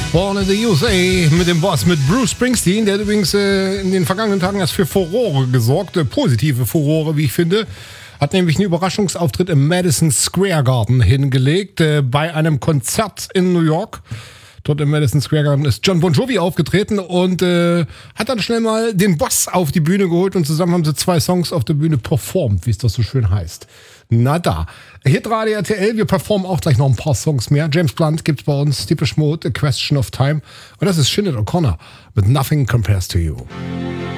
Born in the USA mit dem Boss, mit Bruce Springsteen, der hat übrigens in den vergangenen Tagen erst für Furore gesorgt, positive Furore, wie ich finde. Hat nämlich einen Überraschungsauftritt im Madison Square Garden hingelegt, bei einem Konzert in New York. Dort im Madison Square Garden ist John Bon Jovi aufgetreten und hat dann schnell mal den Boss auf die Bühne geholt und zusammen haben sie 2 Songs auf der Bühne performt, wie es das so schön heißt. Na da. Hitradio RTL, wir performen auch gleich noch ein paar Songs mehr. James Blunt gibt's bei uns, Depeche Mode, A Question of Time. Und das ist Sinead O'Connor mit Nothing Compares to You.